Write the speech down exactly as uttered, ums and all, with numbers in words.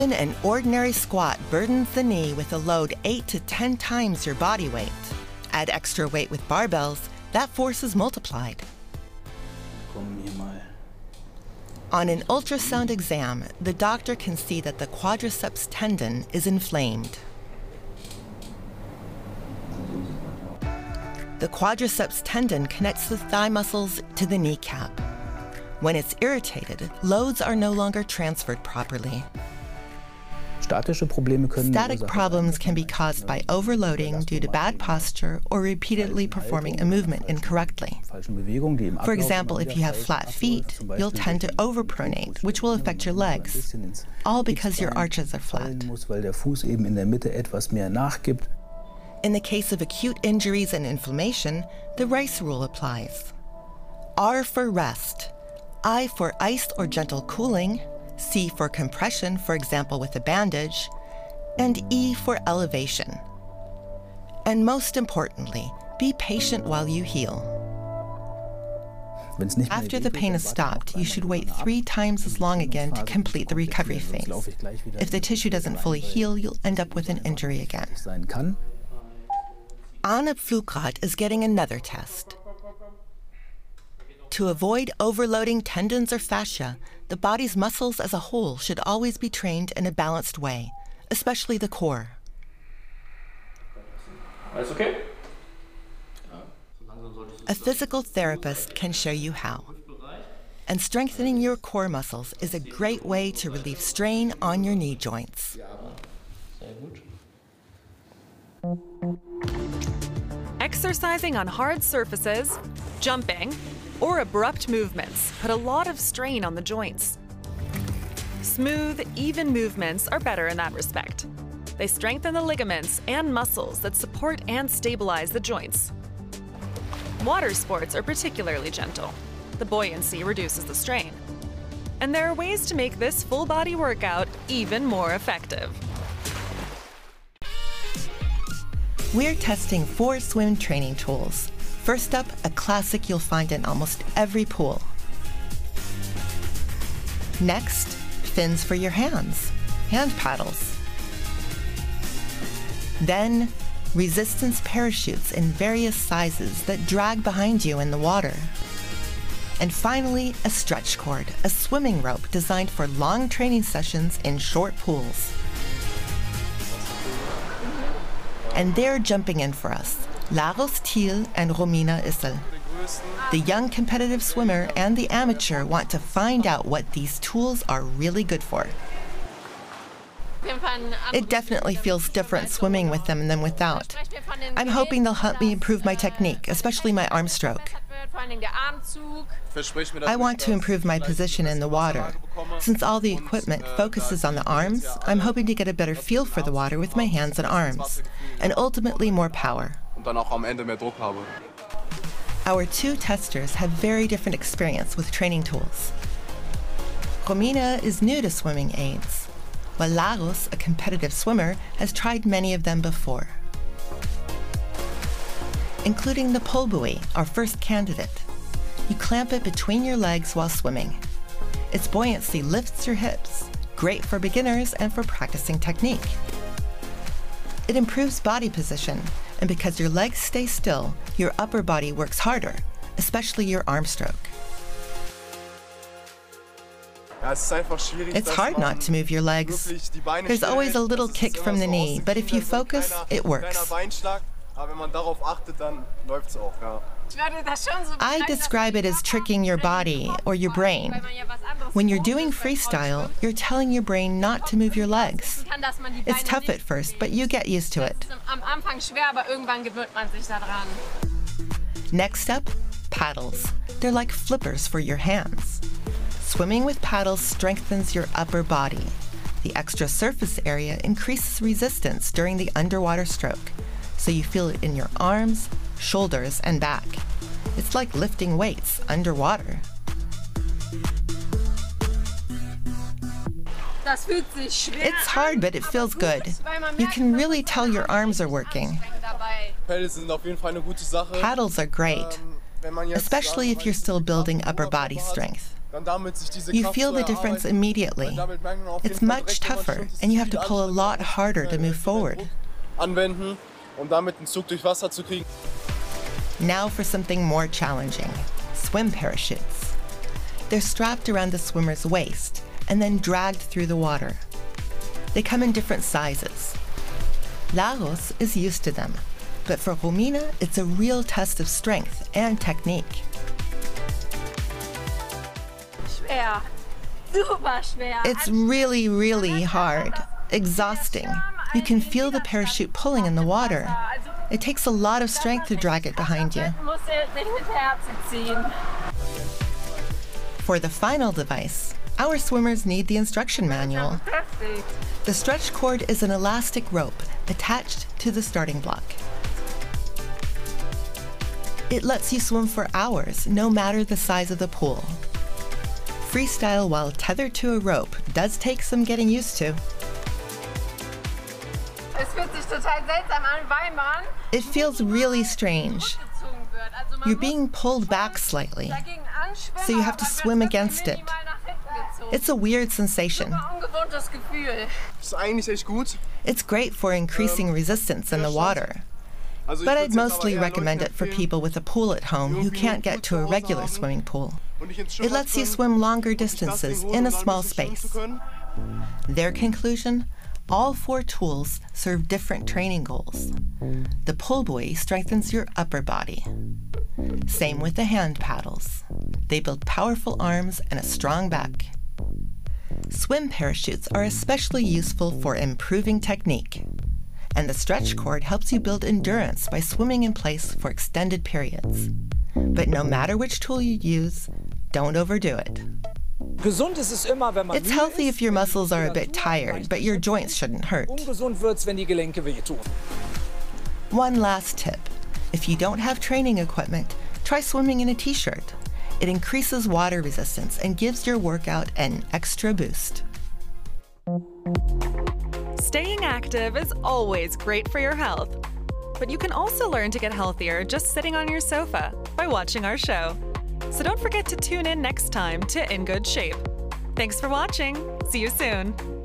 An ordinary squat burdens the knee with a load eight to ten times your body weight. Add extra weight with barbells, that force is multiplied. On an ultrasound exam, the doctor can see that the quadriceps tendon is inflamed. The quadriceps tendon connects the thigh muscles to the kneecap. When it's irritated, loads are no longer transferred properly. Static problems can be caused by overloading due to bad posture or repeatedly performing a movement incorrectly. For example, if you have flat feet, you'll tend to overpronate, which will affect your legs, all because your arches are flat. In the case of acute injuries and inflammation, the RICE rule applies. R for rest, I for iced or gentle cooling, C for compression, for example with a bandage, and E for elevation. And most importantly, be patient while you heal. After the pain has stopped, you should wait three times as long again to complete the recovery phase. If the tissue doesn't fully heal, you'll end up with an injury again. Anne Pflugrath is getting another test. To avoid overloading tendons or fascia, the body's muscles as a whole should always be trained in a balanced way, especially the core. Alles okay? A physical therapist can show you how. And strengthening your core muscles is a great way to relieve strain on your knee joints. Exercising on hard surfaces, jumping, or abrupt movements put a lot of strain on the joints. Smooth, even movements are better in that respect. They strengthen the ligaments and muscles that support and stabilize the joints. Water sports are particularly gentle. The buoyancy reduces the strain. And there are ways to make this full-body workout even more effective. We're testing four swim training tools. First up, a classic you'll find in almost every pool. Next, fins for your hands, hand paddles. Then, resistance parachutes in various sizes that drag behind you in the water. And finally, a stretch cord, a swimming rope designed for long training sessions in short pools. And they're jumping in for us. Laros Thiel and Romina Issel. The young competitive swimmer and the amateur want to find out what these tools are really good for. It definitely feels different swimming with them than without. I'm hoping they'll help me improve my technique, especially my arm stroke. I want to improve my position in the water. Since all the equipment focuses on the arms, I'm hoping to get a better feel for the water with my hands and arms, and ultimately more power. Our two testers have very different experience with training tools. Romina is new to swimming aids, while Laros, a competitive swimmer, has tried many of them before, including the pole buoy, our first candidate. You clamp it between your legs while swimming. Its buoyancy lifts your hips, great for beginners and for practicing technique. It improves body position, and because your legs stay still, your upper body works harder, especially your arm stroke. It's hard not to move your legs. There's always a little kick from the knee, but if you focus, it works. I describe it as tricking your body or your brain. When you're doing freestyle, you're telling your brain not to move your legs. It's tough at first, but you get used to it. Next up, paddles. They're like flippers for your hands. Swimming with paddles strengthens your upper body. The extra surface area increases resistance during the underwater stroke, so you feel it in your arms, shoulders, and back. It's like lifting weights underwater. It's hard, but it feels good. You can really tell your arms are working. Paddles are great, especially if you're still building upper body strength. You feel the difference immediately. It's much tougher, and you have to pull a lot harder to move forward. Now for something more challenging, swim parachutes. They're strapped around the swimmer's waist and then dragged through the water. They come in different sizes. Lagos is used to them, but for Romina, it's a real test of strength and technique. Schwer. Super schwer. It's really, really hard, exhausting. You can feel the parachute pulling in the water. It takes a lot of strength to drag it behind you. For the final device, our swimmers need the instruction manual. The stretch cord is an elastic rope attached to the starting block. It lets you swim for hours, no matter the size of the pool. Freestyle while tethered to a rope does take some getting used to. It feels really strange. You're being pulled back slightly, so you have to swim against it. It's a weird sensation. It's great for increasing resistance in the water, but I'd mostly recommend it for people with a pool at home who can't get to a regular swimming pool. It lets you swim longer distances in a small space. Their conclusion? All four tools serve different training goals. The pull buoy strengthens your upper body. Same with the hand paddles. They build powerful arms and a strong back. Swim parachutes are especially useful for improving technique. And the stretch cord helps you build endurance by swimming in place for extended periods. But no matter which tool you use, don't overdo it. It's healthy if your muscles are a bit tired, but your joints shouldn't hurt. One last tip. If you don't have training equipment, try swimming in a t-shirt. It increases water resistance and gives your workout an extra boost. Staying active is always great for your health. But you can also learn to get healthier just sitting on your sofa by watching our show. So don't forget to tune in next time to In Good Shape. Thanks for watching. See you soon.